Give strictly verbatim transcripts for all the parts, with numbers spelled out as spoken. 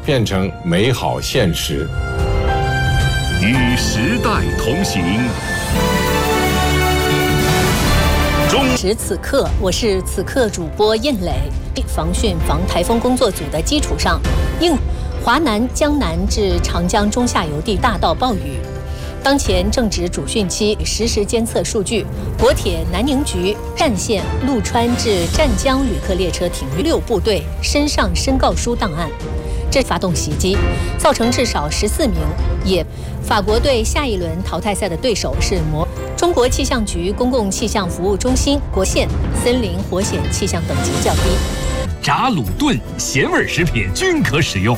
变成美好现实。 与时代同行。 此时此刻，我是此刻主播燕磊。防汛防台风工作组的基础上，应华南、江南至长江中下游地大到暴雨。当前正值主汛期，实时监测数据。国铁南宁局赣线陆川至湛江旅客列车停运，六部队身上申告书档案。这发动袭击，造成至少十四名也。法国队下一轮淘汰赛的对手是摩。中国气象局公共气象服务中心国县森林火险气象等级较低。 炸、卤、炖咸味食品均可使用。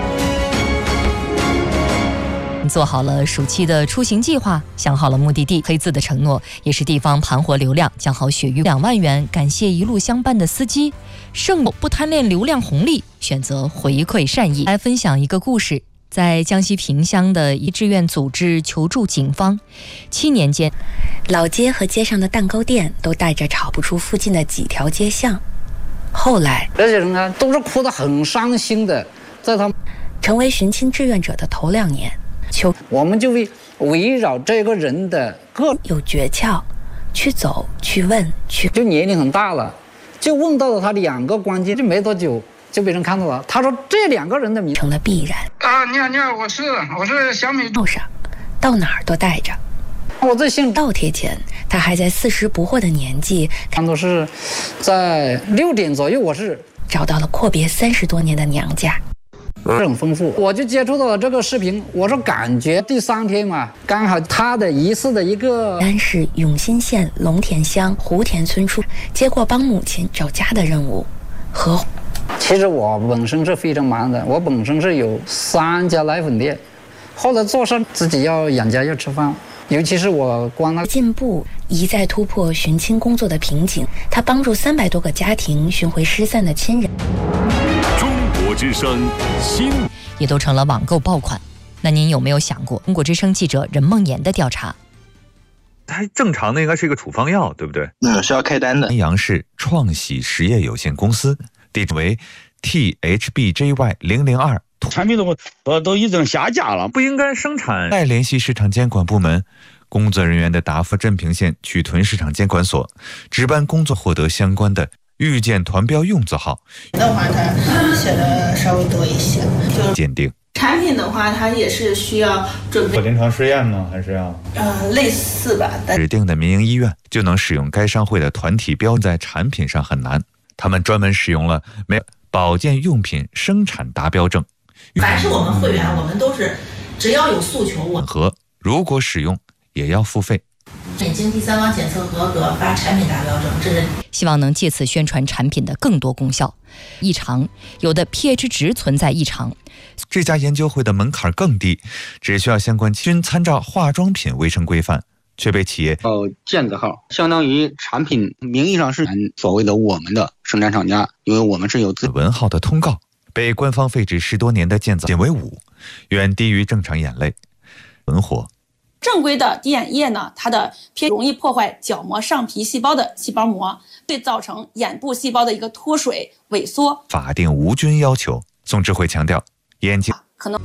做好了暑期的出行计划，想好了目的地，黑字的承诺也是地方盘活流量，讲好雪域两万元，感谢一路相伴的司机。盛某不贪恋流量红利，选择回馈善意。来分享一个故事，在江西萍乡的一志愿组织求助警方。七年间， 老街和街上的蛋糕店都带着炒不出附近的几条街巷。后来， 这些人啊，都是哭得很伤心的，在他们成为寻亲志愿者的头两年。求我们就会围绕这个人的个有诀窍，去走，去问，去就年龄很大了，就问到了他两个关键，就没多久就被人看到了。他说这两个人的名成了必然啊！你好，你好，我是我是小米。 路上到哪儿都带着。 我这姓倒贴钱，他还在四十不惑的年纪， 他都是在六点左右，我是找到了阔别三十多年的娘家。 是很丰富，我就接触到了这个视频，我说感觉第三天嘛，刚好他的疑似的一个安市永新县龙田乡湖田村处接过帮母亲找家的任务和其实我本身是非常忙的，我本身是有三家奶粉店，后来做事自己要养家要吃饭，尤其是我光那进步一再突破寻亲工作的瓶颈，他帮助三百多个家庭寻回失散的亲人。 中国之声新也都成了网购爆款。那您有没有想过，中国之声记者任梦妍的调查？ 它正常的应该是一个处方药，对不对？ 嗯，是要开单的。 安阳市创喜实业有限公司，地址为 T H B J Y 零零二。 产品都都都已经下架了， 不应该生产。再联系市场监管部门，工作人员的答复：镇平县曲屯市场监管所值班工作，获得相关的预见团标用字号。 的话，它写的稍微多一些，就鉴定。 产品的话，它也是需要准备临床试验吗？还是要？ 呃，类似吧。 指定的民营医院就能使用该商会的团体标，在产品上很难。他们专门使用了没保健用品生产达标证。 凡是我们会员，我们都是只要有诉求，我和如果使用也要付费。 经第三方检测合格，发产品达标证，这是希望能借此宣传产品的更多功效。异常，有的 pH 值存在异常。 这家研究会的门槛更低，只需要相关均参照化妆品卫生规范，却被企业哦建字号，相当于产品名义上是所谓的我们的生产厂家，因为我们是有自文号的通告，被官方废止十多年的建字仅为五，远低于正常眼泪。文火正规的滴眼液呢，它的偏容易破坏角膜上皮细胞的细胞膜，会造成眼部细胞的一个脱水萎缩。 法定无菌要求，宋智慧强调，眼睛可能。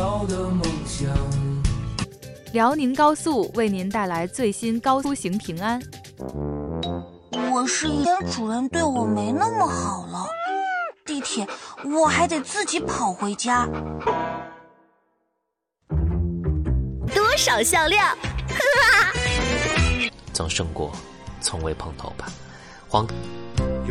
辽宁高速为您带来最新高出行平安。 我是一天主人对我没那么好了，地铁我还得自己跑回家。 多少笑料， 总胜过从未碰头吧。黄